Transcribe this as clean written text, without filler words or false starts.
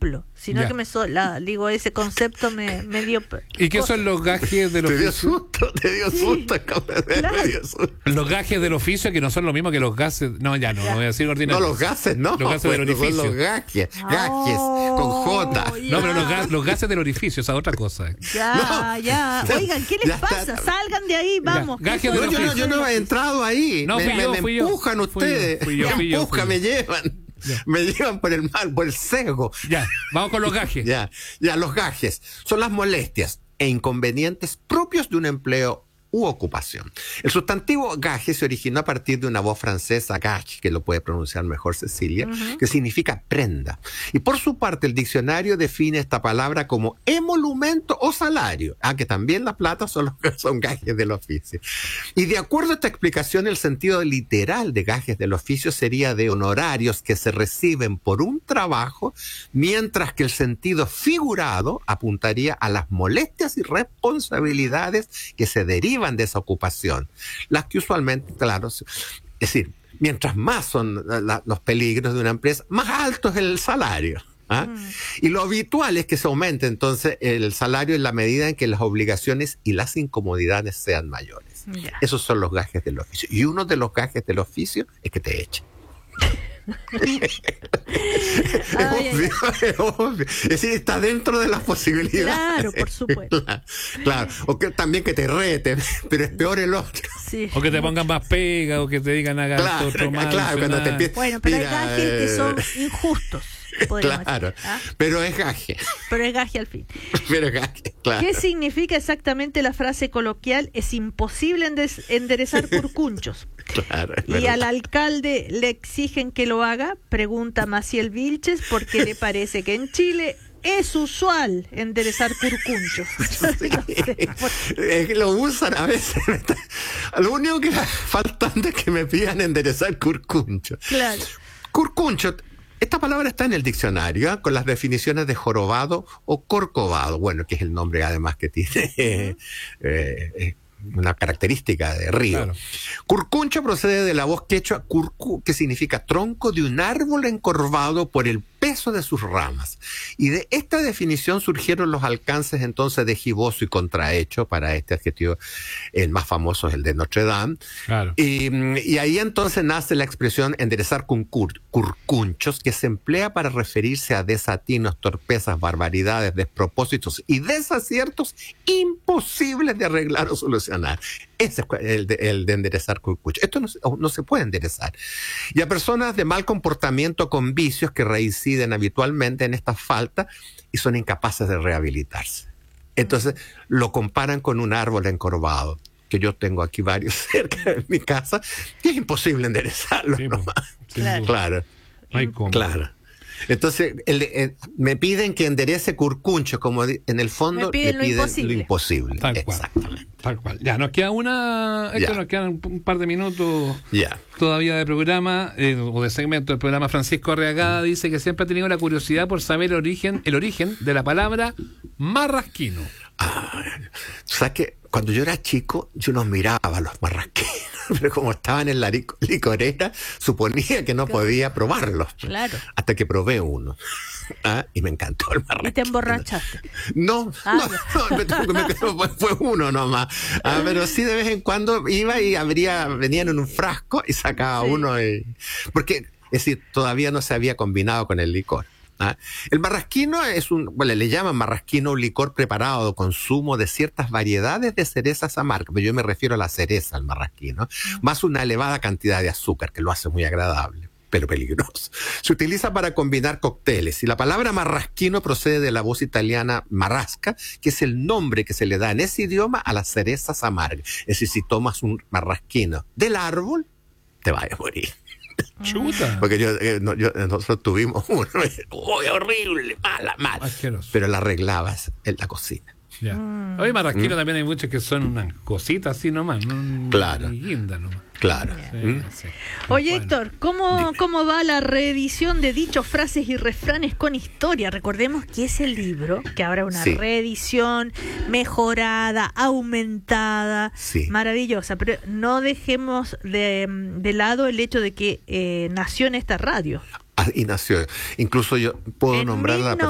ejemplo, sino Ya. que digo, ese concepto me dio... ¿Y qué son los gajes del Te dio oficio? susto, Claro. te dio susto. Los gajes del oficio, que no son lo mismo que los gases. No, ya no, Ya. voy a decir No, ordinario. los gases, no. Los gases del Bueno, son orificio. los gajes, Oh, con J. ya. No, pero los gases del orificio, esa otra cosa. Ya, ya. Oigan, ¿qué les Ya está. pasa? Salgan de ahí, vamos. Gajes ¿Qué del son No, los yo no he entrado ahí. No, fui yo, me fui yo. empujan Fui yo, ustedes. fui yo, me fui yo. empujan, me llevan. Ya. Me llevan por el mal, por el sesgo. Ya, vamos con los gajes. Ya, los gajes son las molestias e inconvenientes propios de un empleo u ocupación. El sustantivo gaje se originó a partir de una voz francesa, gage, que lo puede pronunciar mejor Cecilia, que significa prenda. Y por su parte, el diccionario define esta palabra como emolumento o salario, que también la plata son gajes del oficio. Y de acuerdo a esta explicación, el sentido literal de gajes del oficio sería de honorarios que se reciben por un trabajo, mientras que el sentido figurado apuntaría a las molestias y responsabilidades que se derivan de esa ocupación, las que usualmente, claro, es decir, mientras más son los peligros de una empresa, más alto es el salario. Y lo habitual es que se aumente entonces el salario en la medida en que las obligaciones y las incomodidades sean mayores. Ya. Esos son los gajes del oficio. Y uno de los gajes del oficio es que te echen. Es obvio. Es decir, está dentro de las posibilidades. Claro, por supuesto. Claro. O que también que te reten, pero es peor el otro. Sí. O que te pongan más pega, o que te digan haga Claro, otro más. claro, cuando te empiezan. Bueno, pero hay Mira, gajes que son injustos, podríamos Claro, decir, ¿ah? pero es gaje. Pero es gaje al fin. Pero es gaje, claro. ¿Qué significa exactamente la frase coloquial? Es imposible enderezar curcunchos. Claro, es Y verdad. al alcalde le exigen que lo haga, pregunta Maciel Vilches, porque le parece que en Chile es usual enderezar curcunchos. No sé, Es que lo usan a veces. Lo único que faltando es que me pidan enderezar curcuncho. claro. Curcuncho, esta palabra está en el diccionario, con las definiciones de jorobado o corcovado, bueno, que es el nombre además que tiene una característica de río. Claro. Curcuncho procede de la voz quechua curcu, que significa tronco de un árbol encorvado por el peso de sus ramas. Y de esta definición surgieron los alcances entonces de giboso y contrahecho. Para este adjetivo, el más famoso es el de Notre Dame. Claro. Y ahí entonces nace la expresión enderezar curcunchos, que se emplea para referirse a desatinos, torpezas, barbaridades, despropósitos y desaciertos imposibles de arreglar o solucionar. Ese es el de enderezar curcunchos. Esto no se puede enderezar. Y a personas de mal comportamiento con vicios que reinciden habitualmente en esta falta y son incapaces de rehabilitarse. Entonces lo comparan con un árbol encorvado, que yo tengo aquí varios cerca de mi casa, que es imposible enderezarlo. Sí, nomás. sin Claro. duda. Claro, No hay cómo. claro. Entonces me piden que enderece curcuncho, como en el fondo Me piden lo imposible. lo imposible. Tal cual. Exactamente. Tal cual. Ya, nos queda Ya. nos quedan un par de minutos Ya. todavía de programa, o de segmento del programa. Francisco Arriagada dice que siempre ha tenido la curiosidad por saber el origen de la palabra marrasquino. ¿Sabes qué? Cuando yo era chico, yo los miraba a los marrasquinos, pero como estaban en la licorera, suponía que no podía probarlos. Claro. Hasta que probé uno. Y me encantó el marrasquino. Y te emborrachaste. No, fue uno nomás. Pero sí, de vez en cuando iba y venían en un frasco y sacaba Sí. uno. Porque, es decir, todavía no se había combinado con el licor. El marrasquino le llaman marrasquino un licor preparado con zumo de ciertas variedades de cerezas amargas, pero yo me refiero a la cereza, al marrasquino, más una elevada cantidad de azúcar, que lo hace muy agradable, pero peligroso. Se utiliza para combinar cócteles, y la palabra marrasquino procede de la voz italiana marrasca, que es el nombre que se le da en ese idioma a las cerezas amargas. Es decir, si tomas un marrasquino del árbol, te vas a morir. Chuta. Porque nosotros tuvimos uno, horrible, mala. Asqueroso. Pero la arreglabas en la cocina. Ya. Hoy marrasquino también hay muchos que son unas cositas así nomás. Claro. Una guinda nomás. Claro. Sí, sí. Oye, Bueno. Héctor, ¿cómo va la reedición de dichos, frases y refranes con historia? Recordemos que ese libro, que ahora es una Sí. reedición mejorada, aumentada, Sí. maravillosa, pero no dejemos de lado el hecho de que nació en esta radio. Y nació. Incluso yo puedo En nombrar a la